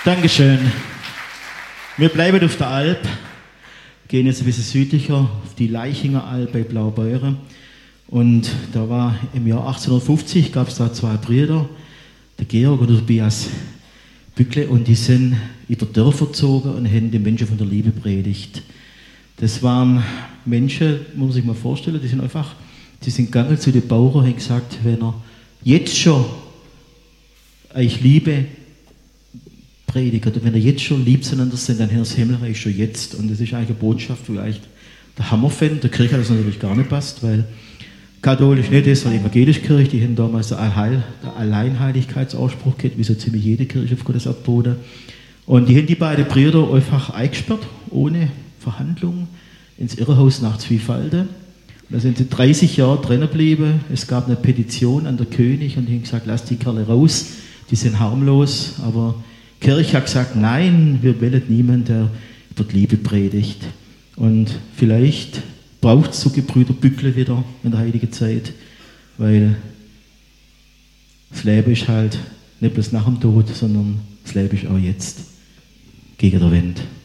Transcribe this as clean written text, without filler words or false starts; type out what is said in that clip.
Dankeschön. Wir bleiben auf der Alp, gehen jetzt ein bisschen südlicher auf die Leichinger Alp bei Blaubeuren. Und da war im Jahr 1850, gab es da zwei Brüder, der Georg und der Tobias Bückle, und die sind über Dörfer gezogen und haben den Menschen von der Liebe predigt. Das waren Menschen, muss man sich mal vorstellen, die sind gegangen zu den Bauern und haben gesagt, wenn er jetzt schon euch Liebe predigt, oder wenn ihr jetzt schon lieb zueinander sind, dann Herr das Himmelreich schon jetzt. Und das ist eigentlich eine Botschaft, wo eigentlich der Hammer fände. Der Kirche hat das natürlich gar nicht passt, weil katholisch nicht ist, sondern evangelische Kirche, die haben damals der Alleinheiligkeitsanspruch gehabt, wie so ziemlich jede Kirche auf Gottes Erdboden. Und die haben die beiden Brüder einfach eingesperrt, ohne Verhandlung, ins Irrenhaus nach Zwiefalden. Und da sind sie 30 Jahre drinnen geblieben. Es gab eine Petition an der König und die haben gesagt, lasst die Kerle raus, die sind harmlos, aber die Kirche hat gesagt, nein, wir wollen niemanden, der über die Liebe predigt. Und vielleicht braucht es so Gebrüder Bückle wieder in der heutigen Zeit, weil das Leben ist halt nicht bloß nach dem Tod, sondern das Leben ist auch jetzt gegen der Wind.